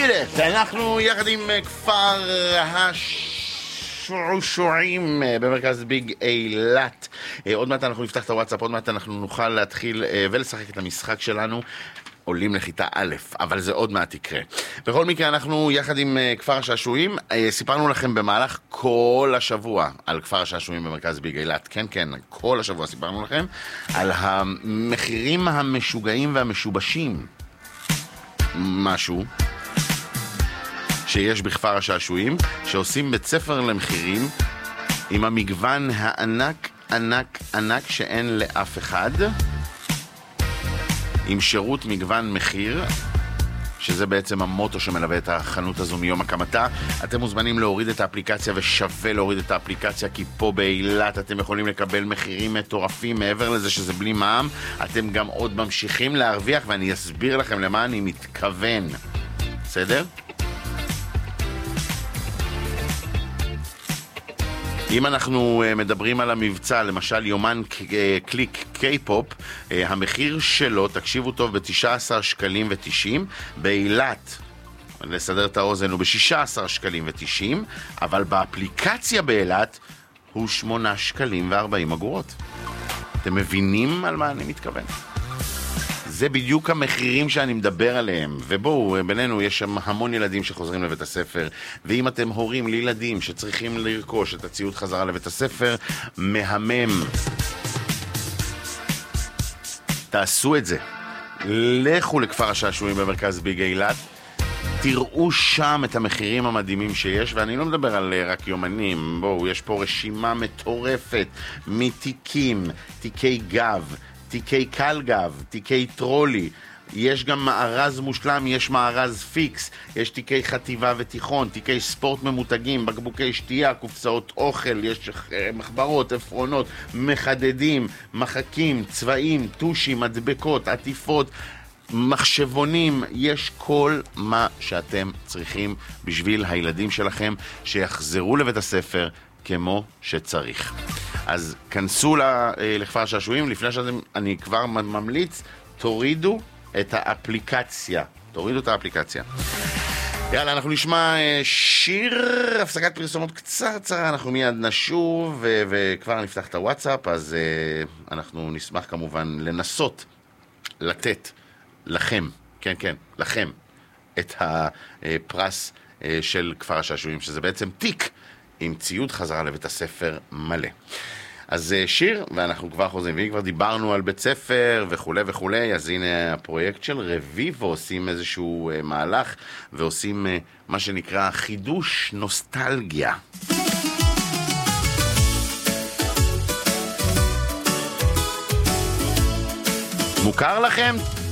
it. אנחנו יחד עם כפר השעשועים במרכז ביג אילת. עוד מעט אנחנו נפתח את הוואטסאפ, עוד מעט אנחנו נוכל להתחיל ולשחק את המשחק שלנו. עולים לכיתה א', אבל זה עוד מעט יקרה. בכל מקרה, אנחנו יחד עם כפר השעשועים, סיפרנו לכם במהלך כל השבוע על כפר השעשועים במרכז ביג אילת. כן, כן, כל השבוע סיפרנו לכם על המחירים המשוגעים והמשובשים. משהו שיש בכפר השעשועים, שעושים בית ספר למחירים עם המגוון הענק, ענק, ענק שאין לאף אחד, עם שירות מגוון מחיר, שזה בעצם המוטו שמלווה את החנות הזו מיום הקמתה. אתם מוזמנים להוריד את האפליקציה, ושווה להוריד את האפליקציה, כי פה באילת אתם יכולים לקבל מחירים מטורפים. מעבר לזה שזה בלי מע"מ, אתם גם עוד ממשיכים להרוויח, ואני אסביר לכם למה אני מתכוון. בסדר? אם אנחנו מדברים על המבצע, למשל יומן קליק קיי-פופ, המחיר שלו, תקשיבו טוב, ב-19 שקלים ו-90, באילת, לסדר את האוזן, הוא ב-16 שקלים ו-90, אבל באפליקציה באילת הוא 8 שקלים ו-40 אגורות. אתם מבינים על מה אני מתכוון? זה בדיוק המחירים שאני מדבר עליהם. ובואו, בינינו יש שם המון ילדים שחוזרים לבית הספר, ואם אתם הורים לילדים שצריכים לרכוש את הציוד חזרה לבית הספר, מהמם. תעשו את זה. לכו לכפר השעשועים במרכז ביג אילת, תראו שם את המחירים המדהימים שיש, ואני לא מדבר על רק יומנים. בואו, יש פה רשימה מטורפת מתיקים, תיקי גב, תיקי קל גב, תיקי טרולי, יש גם מארז מושלם, יש מארז פיקס, יש תיקי חטיבה ותיכון, תיקי ספורט ממותגים, בקבוקי שתייה, קופסאות אוכל, יש מחברות, עפרונות, מחדדים, מחקים, צבעים, טושים, מדבקות, עטיפות, מחשבונים, יש כל מה שאתם צריכים בשביל הילדים שלכם שיחזרו לבית הספר כמו שצריך. אז כנסו לכפר השעשועים. לפני שאתם, אני כבר ממליץ, תורידו את האפליקציה. תורידו את האפליקציה. יאללה, אנחנו נשמע שיר, הפסקת פרסומות קצרה, אנחנו מיד נשוב וכבר נפתח את הוואטסאפ. אז אנחנו נשמח כמובן לנסות לתת לכם, כן, לכם, את הפרס של כפר השעשועים, שזה בעצם תיק עם ציוד חזרה לבית הספר מלא. אז שיר, ואנחנו כבר חוזרים, ואם כבר דיברנו על בית ספר וכו' וכו', אז הנה הפרויקט של רביבו, עושים איזשהו מהלך, ועושים מה שנקרא חידוש נוסטלגיה. מוכר לכם?